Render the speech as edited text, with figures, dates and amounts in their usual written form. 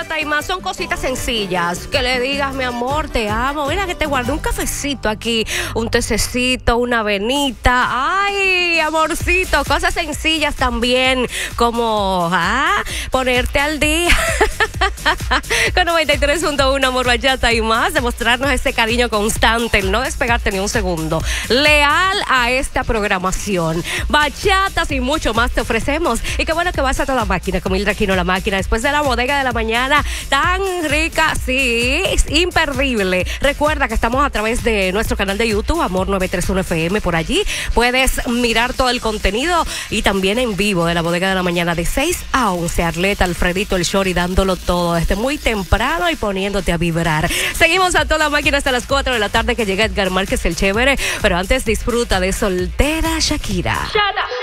bachata y más son cositas sencillas. Que le digas, mi amor, te amo. Mira que te guardé un cafecito aquí, un tececito, una avenita. Ay, amorcito, cosas sencillas también, como ponerte al día. Con 93.1 Amor, Bachata y más, demostrarnos ese cariño constante, el no despegarte ni un segundo. Leal a esta programación. Bachatas y mucho más te ofrecemos. Y qué bueno que vas a toda la máquina, con Mildred Aquino, la máquina, después de la bodega de la mañana, tan rica, sí, es imperdible. Recuerda que estamos a través de nuestro canal de YouTube, Amor 931 FM, por allí puedes mirar todo el contenido y también en vivo de la bodega de la mañana de 6 a 11. Arleta, Alfredito, el Shori dándolo todo desde muy temprano y poniéndote a vibrar. Seguimos a toda máquina hasta las 4 de la tarde que llega Edgar Márquez el Chévere, pero antes disfruta de Soltera Shakira. Shut up.